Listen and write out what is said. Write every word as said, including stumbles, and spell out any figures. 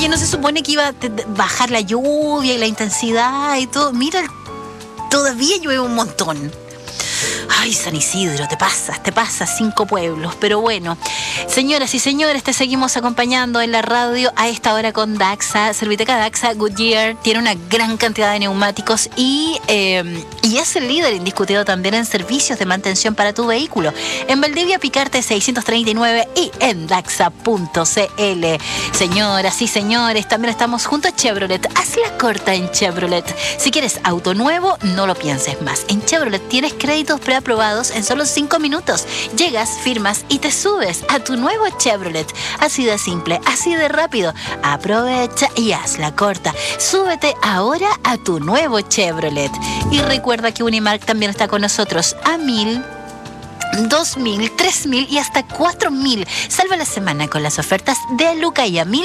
Oye, ¿no se supone que iba a te- bajar la lluvia y la intensidad y todo? Mira, todavía llueve un montón. Ay, San Isidro, te pasas, te pasas, cinco pueblos. Pero bueno, señoras y señores, te seguimos acompañando en la radio a esta hora con Daxa. Serviteca Daxa Goodyear tiene una gran cantidad de neumáticos y, eh, y es el líder indiscutido también en servicios de mantención para tu vehículo. En Valdivia, Picarte seiscientos treinta y nueve y en daxa punto c l. Señoras y señores, también estamos junto a Chevrolet. Haz la corta en Chevrolet. Si quieres auto nuevo, no lo pienses más. En Chevrolet tienes créditos preaprobados en solo cinco minutos. Llegas, firmas y te subes a tu nuevo Chevrolet. Así de simple, así de rápido. Aprovecha y haz la corta. Súbete ahora a tu nuevo Chevrolet. Y recuerda que Unimark también está con nosotros a mil, dos mil, tres mil y hasta cuatro mil. Salva la semana con las ofertas de Luca y a mil.